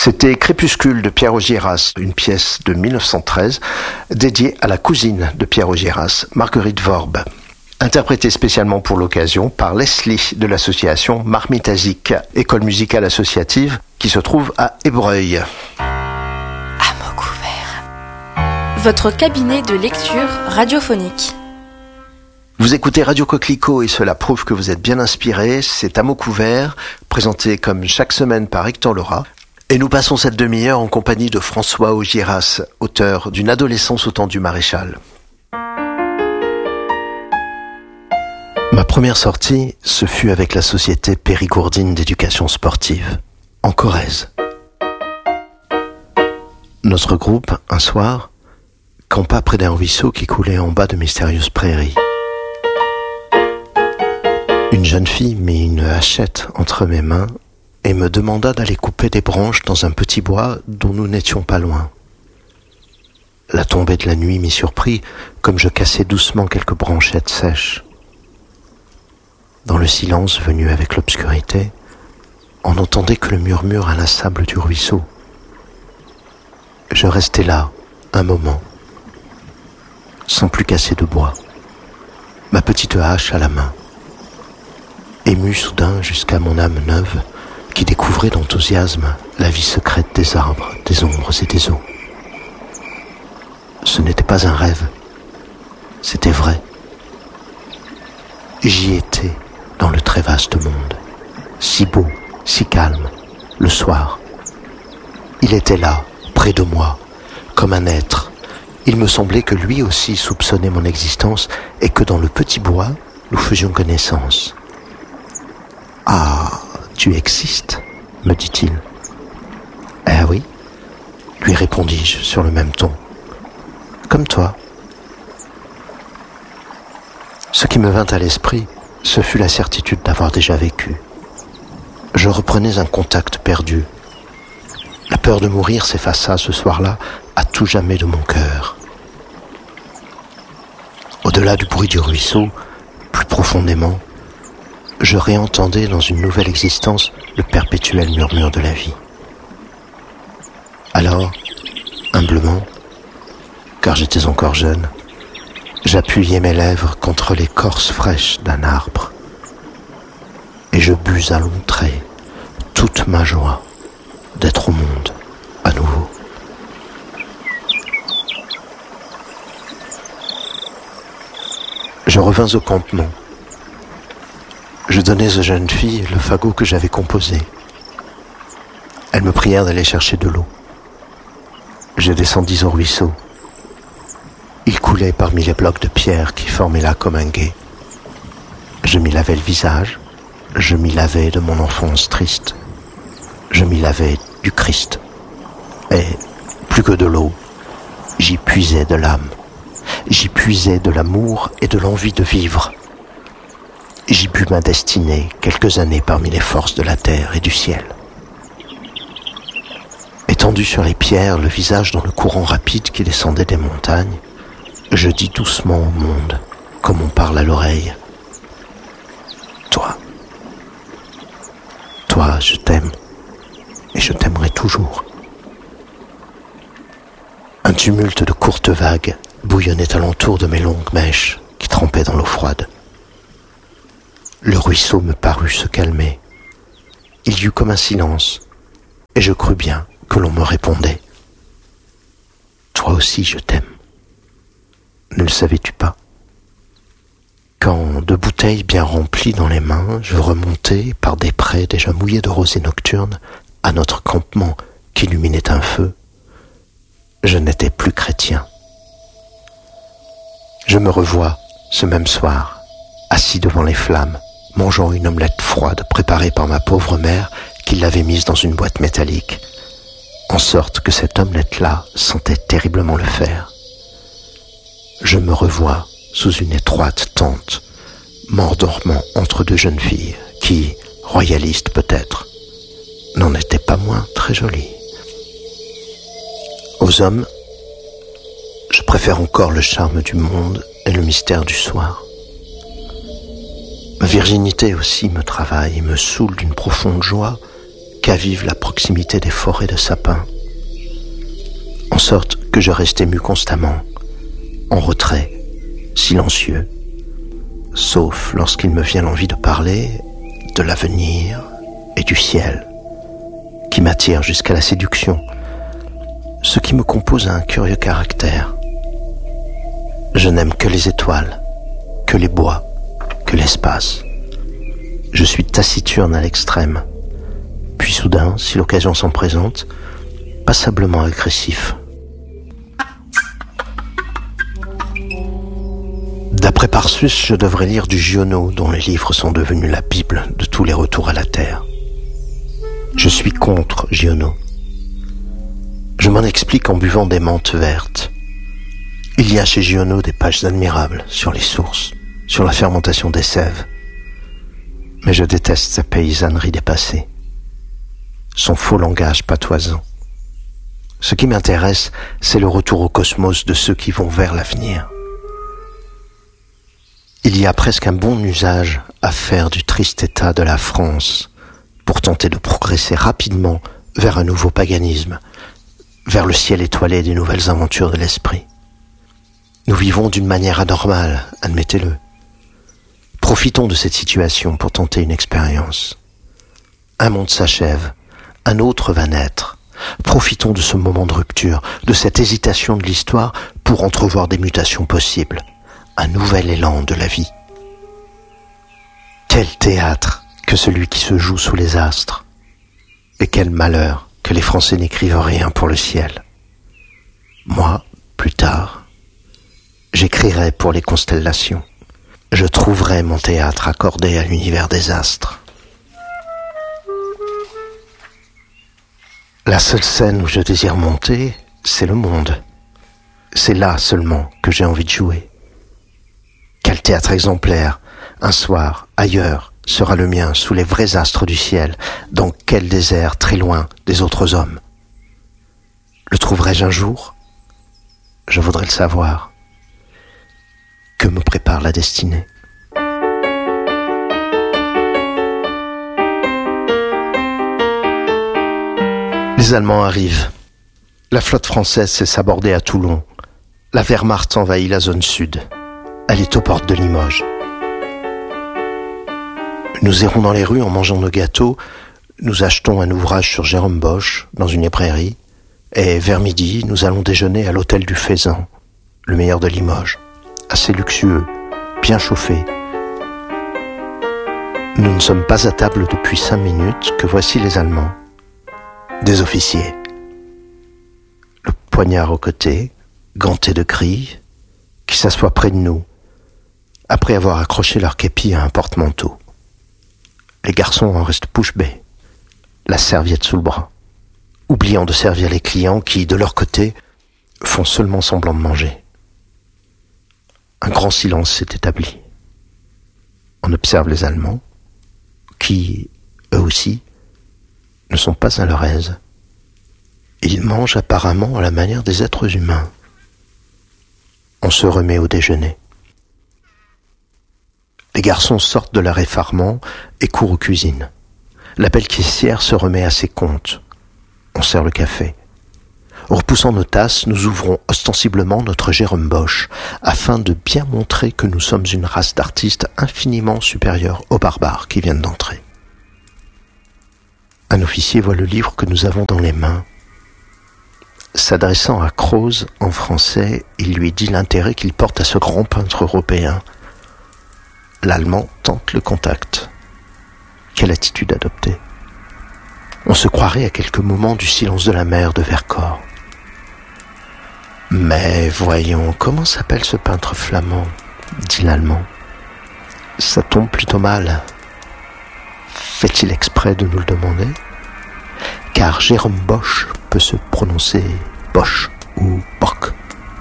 C'était Crépuscule de Pierre Augiéras, une pièce de 1913 dédiée à la cousine de Pierre Augiéras, Marguerite Worb. Interprétée spécialement pour l'occasion par Leslie de l'association Marmitazic, école musicale associative qui se trouve à Ébreuil. À mots couverts. Votre cabinet de lecture radiophonique. Vous écoutez Radio Coquelicot et cela prouve que vous êtes bien inspiré. C'est À mots couverts, présenté comme chaque semaine par Hector Laura. Et nous passons cette demi-heure en compagnie de François Augiéras, auteur d'Une adolescence au temps du maréchal. Ma première sortie, ce fut avec la Société Périgourdine d'éducation sportive, en Corrèze. Notre groupe, un soir, campa près d'un ruisseau qui coulait en bas de mystérieuses prairies. Une jeune fille mit une hachette entre mes mains et me demanda d'aller couper des branches dans un petit bois dont nous n'étions pas loin. La tombée de la nuit m'y surprit, comme je cassais doucement quelques branchettes sèches. Dans le silence venu avec l'obscurité, on n'entendait que le murmure inlassable du ruisseau. Je restai là, un moment, sans plus casser de bois, ma petite hache à la main, ému soudain jusqu'à mon âme neuve, qui découvrait d'enthousiasme la vie secrète des arbres, des ombres et des eaux. Ce n'était pas un rêve, c'était vrai. J'y étais dans le très vaste monde, si beau, si calme, le soir. Il était là, près de moi, comme un être. Il me semblait que lui aussi soupçonnait mon existence et que dans le petit bois, nous faisions connaissance. « Ah, tu existes ?» me dit-il. « Eh oui » lui répondis-je sur le même ton. « Comme toi. » Ce qui me vint à l'esprit, ce fut la certitude d'avoir déjà vécu. Je reprenais un contact perdu. La peur de mourir s'effaça ce soir-là à tout jamais de mon cœur. Au-delà du bruit du ruisseau, plus profondément, je réentendais dans une nouvelle existence le perpétuel murmure de la vie. Alors, humblement, car j'étais encore jeune, j'appuyai mes lèvres contre l'écorce fraîche d'un arbre et je bus à longs traits toute ma joie d'être au monde à nouveau. Je revins au campement. Je donnais aux jeunes filles le fagot que j'avais composé. Elles me prièrent d'aller chercher de l'eau. Je descendis au ruisseau. Il coulait parmi les blocs de pierre qui formaient là comme un gué. Je m'y lavais le visage, je m'y lavais de mon enfance triste, je m'y lavais du Christ. Et, plus que de l'eau, j'y puisais de l'âme, j'y puisais de l'amour et de l'envie de vivre. J'y bus ma destinée quelques années parmi les forces de la terre et du ciel. Étendu sur les pierres, le visage dans le courant rapide qui descendait des montagnes, je dis doucement au monde, comme on parle à l'oreille. Toi, je t'aime, et je t'aimerai toujours. Un tumulte de courtes vagues bouillonnait alentour de mes longues mèches qui trempaient dans l'eau froide. Le ruisseau me parut se calmer. Il y eut comme un silence, et je crus bien que l'on me répondait. Toi aussi je t'aime. Ne le savais-tu pas? Quand, de bouteilles bien remplies dans les mains, je remontais par des prés déjà mouillés de rosée nocturne à notre campement qu'illuminait un feu, je n'étais plus chrétien. Je me revois, ce même soir, assis devant les flammes, mangeant une omelette froide préparée par ma pauvre mère qui l'avait mise dans une boîte métallique, en sorte que cette omelette-là sentait terriblement le fer. Je me revois sous une étroite tente, m'endormant entre deux jeunes filles qui, royalistes peut-être, n'en étaient pas moins très jolies. Aux hommes, je préfère encore le charme du monde et le mystère du soir. Ma virginité aussi me travaille et me saoule d'une profonde joie qu'avive la proximité des forêts de sapins, en sorte que je reste ému constamment, en retrait, silencieux, sauf lorsqu'il me vient l'envie de parler de l'avenir et du ciel, qui m'attire jusqu'à la séduction, ce qui me compose un curieux caractère. Je n'aime que les étoiles, que les bois, que l'espace. Je suis taciturne à l'extrême, puis soudain, si l'occasion s'en présente, passablement agressif. D'après Parsus, je devrais lire du Giono, dont les livres sont devenus la Bible de tous les retours à la terre. Je suis contre Giono. Je m'en explique en buvant des menthes vertes. Il y a chez Giono des pages admirables sur les sources, sur la fermentation des sèves. Mais je déteste sa paysannerie dépassée, son faux langage patoisant. Ce qui m'intéresse, c'est le retour au cosmos de ceux qui vont vers l'avenir. Il y a presque un bon usage à faire du triste état de la France pour tenter de progresser rapidement vers un nouveau paganisme, vers le ciel étoilé des nouvelles aventures de l'esprit. Nous vivons d'une manière anormale, admettez-le. Profitons de cette situation pour tenter une expérience. Un monde s'achève, un autre va naître. Profitons de ce moment de rupture, de cette hésitation de l'histoire pour entrevoir des mutations possibles, un nouvel élan de la vie. Quel théâtre que celui qui se joue sous les astres, et quel malheur que les Français n'écrivent rien pour le ciel. Moi, plus tard, j'écrirai pour les constellations. Je trouverai mon théâtre accordé à l'univers des astres. La seule scène où je désire monter, c'est le monde. C'est là seulement que j'ai envie de jouer. Quel théâtre exemplaire, un soir, ailleurs, sera le mien sous les vrais astres du ciel, dans quel désert très loin des autres hommes. Le trouverai-je un jour ? Je voudrais le savoir. Que me prépare la destinée ? Les Allemands arrivent. La flotte française s'est sabordée à Toulon. La Wehrmacht envahit la zone sud. Elle est aux portes de Limoges. Nous errons dans les rues en mangeant nos gâteaux. Nous achetons un ouvrage sur Jérôme Bosch dans une librairie. Et vers midi, nous allons déjeuner à l'hôtel du Faisan, le meilleur de Limoges. Assez luxueux, bien chauffé. Nous ne sommes pas à table depuis 5 minutes que voici les Allemands. Des officiers. Le poignard au côté, gantés de gris, qui s'assoient près de nous, après avoir accroché leur képi à un porte-manteau. Les garçons en restent bouche bée, la serviette sous le bras, oubliant de servir les clients qui, de leur côté, font seulement semblant de manger. Un grand silence s'est établi. On observe les Allemands, qui, eux aussi, ne sont pas à leur aise. Ils mangent apparemment à la manière des êtres humains. On se remet au déjeuner. Les garçons sortent de leur effarement et courent aux cuisines. La belle caissière se remet à ses comptes. On sert le café. Repoussant nos tasses, nous ouvrons ostensiblement notre Jérôme Bosch, afin de bien montrer que nous sommes une race d'artistes infiniment supérieure aux barbares qui viennent d'entrer. Un officier voit le livre que nous avons dans les mains. S'adressant à Croze en français, il lui dit l'intérêt qu'il porte à ce grand peintre européen. L'Allemand tente le contact. Quelle attitude adopter ? On se croirait à quelques moments du silence de la mer de Vercors. Mais voyons, comment s'appelle ce peintre flamand ? Dit l'Allemand. Ça tombe plutôt mal. Fait-il exprès de nous le demander ? Car Jérôme Bosch peut se prononcer Bosch ou Bock.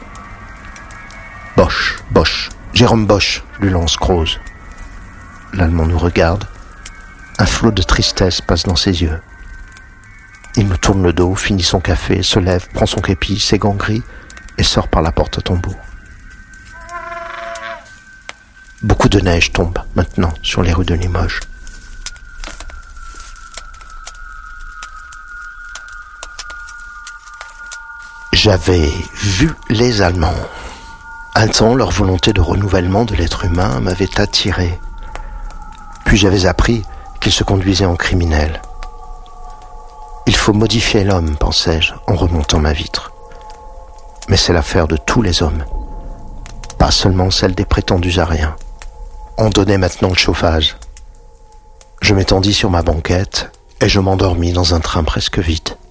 Bosch, Bosch, Jérôme Bosch, lui lance Croze. L'Allemand nous regarde. Un flot de tristesse passe dans ses yeux. Il me tourne le dos, finit son café, se lève, prend son képi, ses gants gris et sort par la porte à tambour. Beaucoup de neige tombe maintenant sur les rues de Limoges. J'avais vu les Allemands. Un temps, leur volonté de renouvellement de l'être humain m'avait attiré. Puis j'avais appris qu'ils se conduisaient en criminels. Il faut modifier l'homme, pensais-je, en remontant ma vitre. Mais c'est l'affaire de tous les hommes, pas seulement celle des prétendus ariens. On donnait maintenant le chauffage. Je m'étendis sur ma banquette et je m'endormis dans un train presque vide.